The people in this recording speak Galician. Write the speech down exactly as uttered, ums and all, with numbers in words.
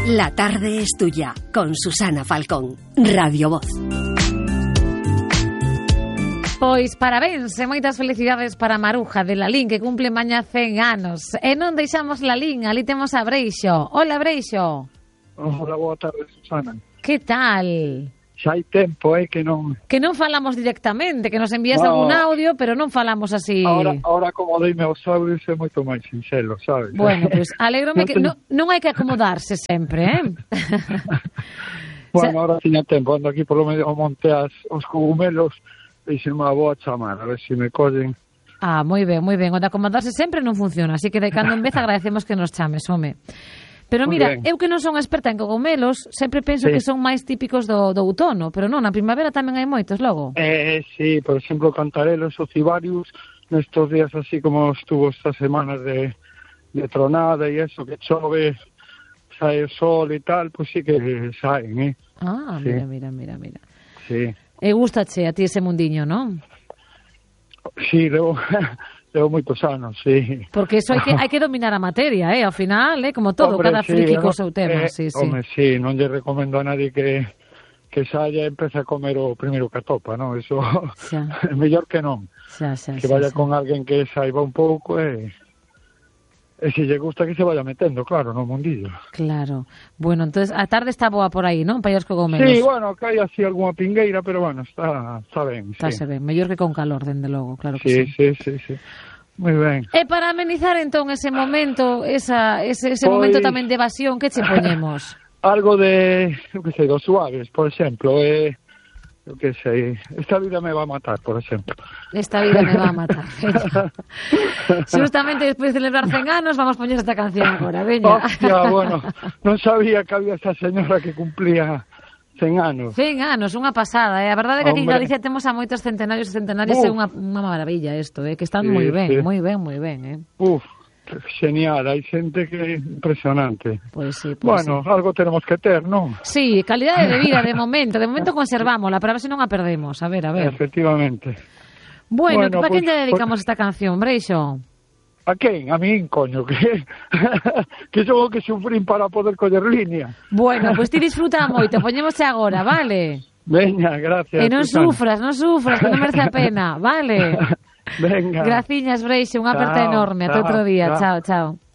La tarde es tuya, con Susana Falcón, Radio Voz. Pois parabéns e moitas felicidades para Maruja de Lalín, que cumple mañá cen anos. E non deixamos Lalín, ali temos a Breixo. Hola, Breixo. Hola, boa tarde, Susana. Que tal? Xa hai tempo, eh, que non... Que non falamos directamente, que nos envías no. algún audio, pero non falamos así... Ahora, ahora como deime os audios é moito máis sincero, sabes? Bueno, pois pues, alégrome no que... ten... Non, non hai que acomodarse sempre, eh? Bueno, ahora tiña tempo, ando aquí polo medio monte as, os cogumelos e se me vou a chamar, a ver se me collen. Ah, moi ben, moi ben. O de acomodarse sempre non funciona, así que de cando en vez agradecemos que nos chames, home. Pero mira, eu que non son experta en cogumelos, sempre penso sí. que son máis típicos do, do outono, pero non, na primavera tamén hai moitos logo. Eh, sí, por exemplo, cantarelos ou cibarius, nestos días así como estuvo estas semanas de, de tronada e eso, que chove, sae o sol e tal, pois sí que saen, eh. Ah, sí. mira, mira, mira, mira. Sí. E gustache a ti ese mundiño, non? Sí, levo, levo moitos anos, sí. Porque eso hai que, hai que dominar a materia, eh? Ao final, eh? Como todo, hombre, cada sí, friki co no, seu tema, eh, sí, sí. Home, sí, non lle recomendo a nadie que, que saia e empece a comer o primeiro que atopa, non? Eso é mellor que non. Xa, xa, que xa, vaya xa. con alguén que saiba un pouco e... E se lle gusta que se vaya metendo, claro, no mundillo. Claro. Bueno, entonces a tarde está boa por aí, non? Para ir aos cogomelos. Sí, bueno, que hai así algunha pingueira, pero bueno, está, está ben. Está sí. se ben, mellor que con calor, dende logo, claro que sí. sí. Sí, sí, sí, sí. Moi ben. E para amenizar entón ese momento, esa, ese, ese pois... momento tamén de evasión, que che poñemos? Algo de, eu que sei, dos suaves, por exemplo, eh... eu que sei, esta vida me va a matar, por exemplo. Esta vida me va a matar, veña. Justamente despois de celebrar cen anos, vamos poñer esta canción agora, veña. Hostia, bueno, non sabía que había esa señora que cumplía cen anos. cen anos, unha pasada, eh? A verdade é que aquí en Hombre. Galicia temos a moitos centenarios e centenarias, é unha, unha maravilla isto, eh? Que están Sí, moi ben, sí. moi ben, moi ben, eh? Uf, genial, hai xente que é impresionante. Pois sí, pois bueno, sí. algo tenemos que ter, non? Sí, calidade de vida de momento, de momento conservámola, para ver se non a perdemos, a ver, a ver. Efectivamente. Bueno, Bueno, para pues, quen lle dedicamos pues... esta canción, Breixo? A quen? A min, coño, que que son o que sufrín para poder coller línea. Bueno, pois pues ti disfruta moito, poñémosche agora, vale? Veña, gracias. E non Susana. sufras, non sufras, que non merece a pena, vale? Venga. Graciñas, Breixo, unha aperta enorme, ata outro día, chao, chao.